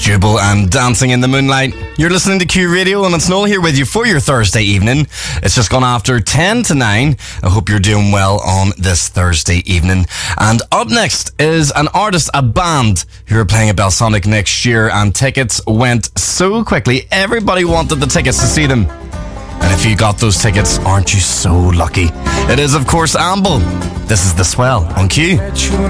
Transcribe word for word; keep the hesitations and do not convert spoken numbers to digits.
Jubal and Dancing in the Moonlight. You're listening to Q Radio, and it's Noel here with you for your Thursday evening. It's just gone after ten to nine. I hope you're doing well on this Thursday evening. And up next is an artist, a band, who are playing at Belsonic next year, and tickets went so quickly. Everybody wanted the tickets to see them. And if you got those tickets, aren't you so lucky? It is, of course, Amble. This is The Swell on Q.